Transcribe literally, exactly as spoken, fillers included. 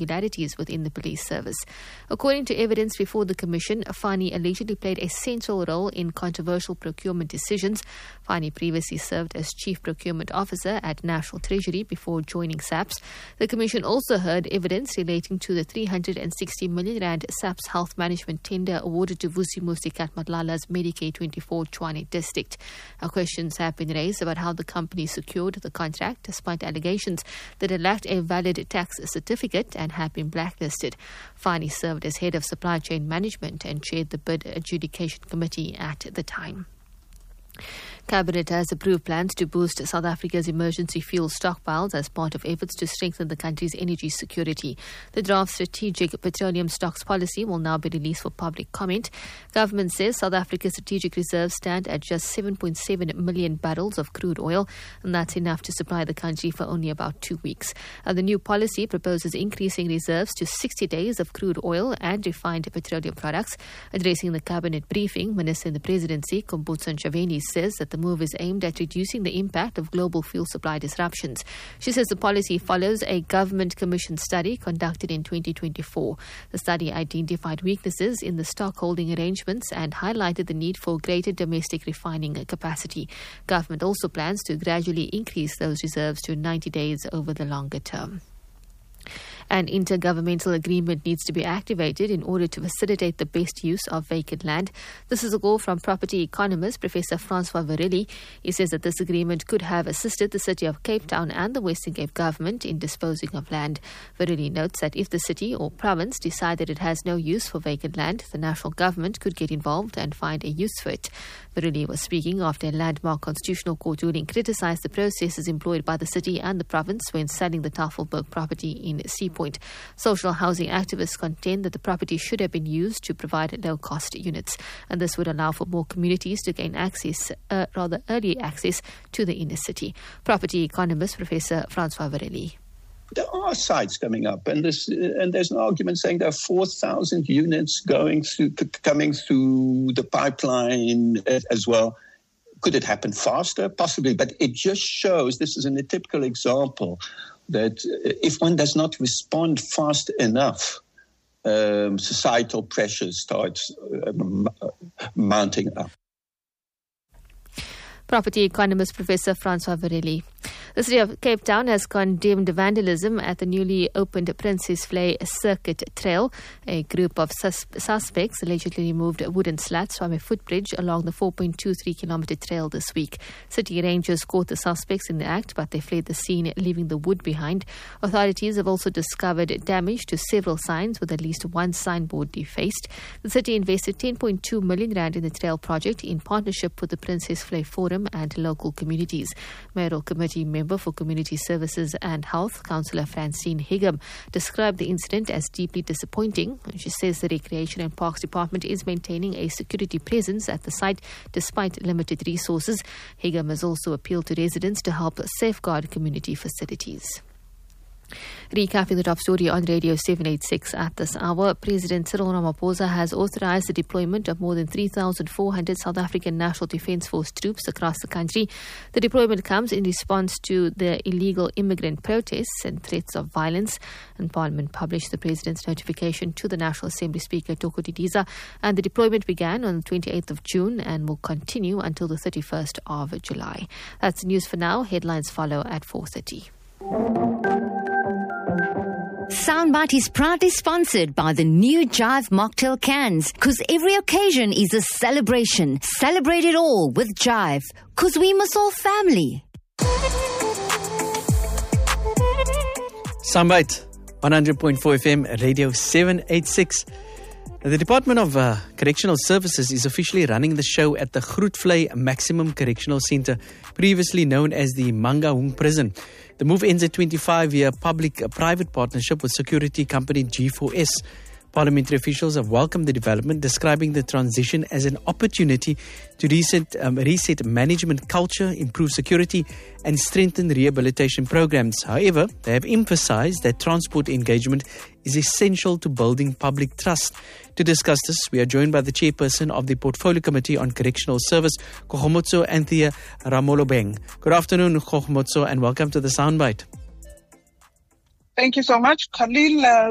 irregularities within the police service. According to evidence before the commission, Fani allegedly played a central role in controversial procurement decisions. Fani previously served as Chief Procurement Officer at National Treasury before joining SAPS. The commission also heard evidence relating to the three hundred sixty million rand SAPS health management tender awarded to Vusimuzi Katmadlala's Medicaid twenty-four Tshwane district. Now, questions have been raised about how the company secured the contract despite allegations that it lacked a valid tax certificate and had been blacklisted. Fani served as head of supply chain management and chaired the bid adjudication committee at the time. Cabinet has approved plans to boost South Africa's emergency fuel stockpiles as part of efforts to strengthen the country's energy security. The draft strategic petroleum stocks policy will now be released for public comment. Government says South Africa's strategic reserves stand at just seven point seven million barrels of crude oil, and that's enough to supply the country for only about two weeks. Uh, the new policy proposes increasing reserves to sixty days of crude oil and refined petroleum products. Addressing the cabinet briefing, Minister in the Presidency, Khumbudzo Ntshavheni, says that the move is aimed at reducing the impact of global fuel supply disruptions. She says the policy follows a government commissioned study conducted in twenty twenty-four. The study identified weaknesses in the stockholding arrangements and highlighted the need for greater domestic refining capacity. Government also plans to gradually increase those reserves to ninety days over the longer term. An intergovernmental agreement needs to be activated in order to facilitate the best use of vacant land. This is a goal from property economist Professor Francois Verrilli. He says that this agreement could have assisted the city of Cape Town and the Western Cape government in disposing of land. Verrilli notes that if the city or province decide that it has no use for vacant land, the national government could get involved and find a use for it. Verrilli was speaking after a landmark constitutional court ruling criticized the processes employed by the city and the province when selling the Tafelberg property in Seapoint. Social housing activists contend that the property should have been used to provide low-cost units, and this would allow for more communities to gain access, uh, rather early access to the inner city. Property economist Professor Francois Verrilli. There are sites coming up, and this and there's an argument saying there are four thousand units going through, coming through the pipeline as well. Could it happen faster? Possibly, but it just shows, this is a typical example, that if one does not respond fast enough, um, societal pressure starts uh, mounting up. Property economist Professor Francois Verrilli. The city of Cape Town has condemned vandalism at the newly opened Princess Flay Circuit Trail. A group of sus- suspects allegedly removed wooden slats from a footbridge along the four point two three kilometre trail this week. City rangers caught the suspects in the act, but they fled the scene, leaving the wood behind. Authorities have also discovered damage to several signs, with at least one signboard defaced. The city invested ten point two million rand in the trail project in partnership with the Princess Flay Forum and local communities. Mayoral Committee Member for Community Services and Health, Councillor Francine Higham, described the incident as deeply disappointing. She says the Recreation and Parks Department is maintaining a security presence at the site despite limited resources. Higham has also appealed to residents to help safeguard community facilities. Recapping the top story on Radio seven eighty-six at this hour, President Cyril Ramaphosa has authorized the deployment of more than three thousand four hundred South African National Defence Force troops across the country. The deployment comes in response to the illegal immigrant protests and threats of violence. And Parliament published the President's notification to the National Assembly Speaker Toko Didiza, and the deployment began on the twenty-eighth of June and will continue until the thirty-first of July. That's news for now. Headlines follow at four thirty. Soundbite is proudly sponsored by the new Jive Mocktail cans, because every occasion is a celebration. Celebrate it all with Jive, because we must all family. Soundbite, one hundred point four F M, Radio seven eighty-six. The Department of uh, Correctional Services is officially running the show at the Groetvlei Maximum Correctional Centre, previously known as the Mangaung Prison. The move ends a twenty-five year public-private partnership with security company G four S. Parliamentary officials have welcomed the development, describing the transition as an opportunity to reset, um, reset management culture, improve security and strengthen rehabilitation programs. However, they have emphasized that transport engagement is essential to building public trust. To discuss this, we are joined by the chairperson of the Portfolio Committee on Correctional Service, Kgogamotso Anthea Ramolobeng. Good afternoon, Kgogamotso, and welcome to the Soundbite. Thank you so much, Khalil. Uh,